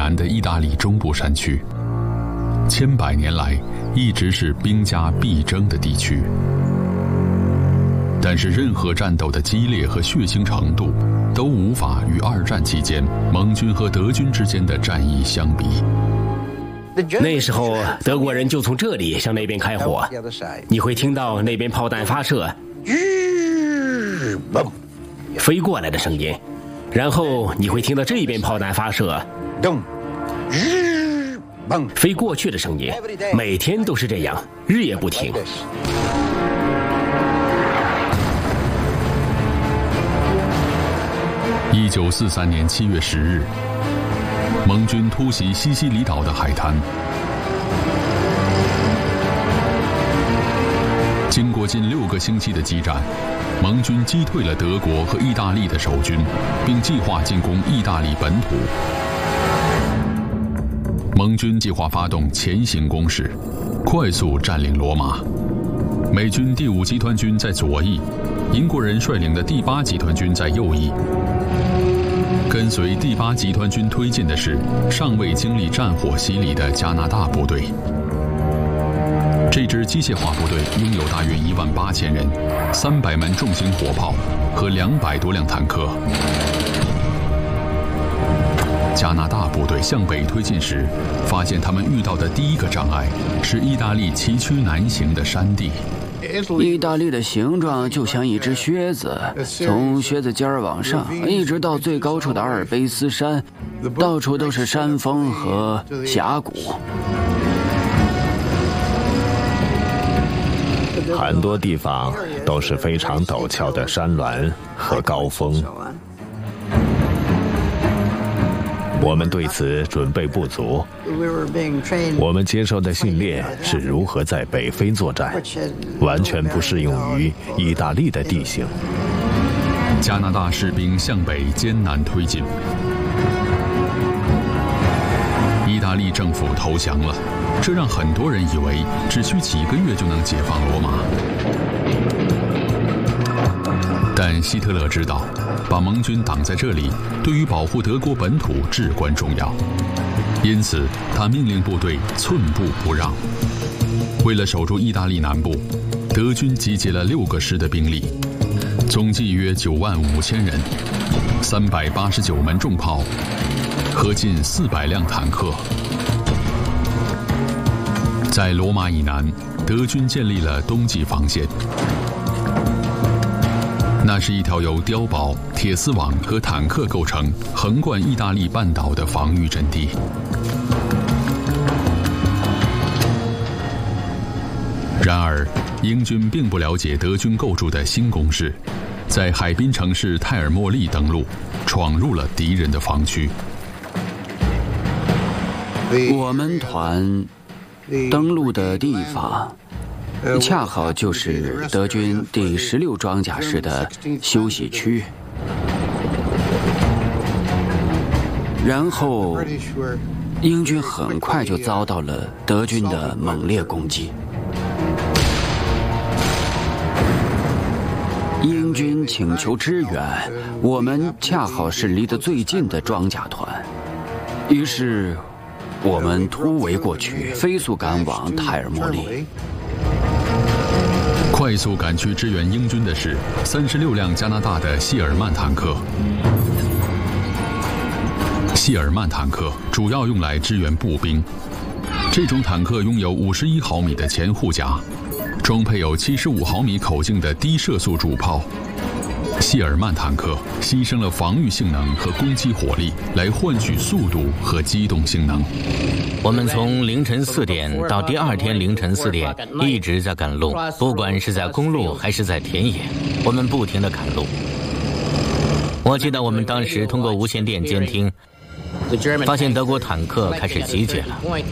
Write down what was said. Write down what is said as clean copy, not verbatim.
南的意大利中部山区，千百年来一直是兵家必争的地区。但是任何战斗的激烈和血腥程度都无法与二战期间盟军和德军之间的战役相比。 那时候德国人就从这里向那边开火，你会听到那边炮弹发射飞过来的声音，然后你会听到这边炮弹发射飞过去的声音，每天都是这样，日夜不停。 1943年7月10日，盟军突袭西西里岛的海滩。经过近6个星期的激战，盟军击退了德国和意大利的守军，并计划进攻意大利本土。盟军计划发动前行攻势，快速占领罗马。美军第5集团军在左翼，英国人率领的第8集团军在右翼。跟随第8集团军推进的是尚未经历战火洗礼的加拿大部队。这支机械化部队拥有大约18000人，300门重型火炮和200多辆坦克。加拿大部队向北推进时，发现他们遇到的第一个障碍是意大利崎岖难行的山地。 意大利的形状就像一只靴子，从靴子尖儿往上，一直到最高处的阿尔卑斯山，到处都是山峰和峡谷。 很多地方都是非常陡峭的山峦和高峰。我们对此准备不足。我们接受的训练是如何在北非作战，完全不适用于意大利的地形。 加拿大士兵向北艰难推进。意大利政府投降了，这让很多人以为只需几个月就能解放罗马。但希特勒知道，把盟军挡在这里对于保护德国本土至关重要，因此他命令部队寸步不让。为了守住意大利南部，德军集结了6个师的兵力，总计约95000人，389门重炮和近400辆坦克。在罗马以南，德军建立了冬季防线。那是一条由碉堡、铁丝网和坦克构成、横贯意大利半岛的防御阵地。然而，英军并不了解德军构筑的新工事，在海滨城市泰尔莫利登陆，闯入了敌人的防区。 我们团登陆的地方恰好就是德军第16装甲师的休息区，然后英军很快就遭到了德军的猛烈攻击。英军请求支援，我们恰好是离得最近的装甲团，于是我们突围过去，飞速赶往泰尔莫利。 快速赶去支援英军的是36辆加拿大的谢尔曼坦克。谢尔曼坦克主要用来支援步兵，这种坦克拥有51毫米的前护甲，装配有75毫米口径的低射速主炮。谢尔曼坦克牺牲了防御性能和攻击火力来换取速度和机动性能。 我们从凌晨4点到第2天凌晨4点一直在赶路，不管是在公路还是在田野，我们不停地赶路。我记得我们当时通过无线电监听，发现德国坦克开始集结了。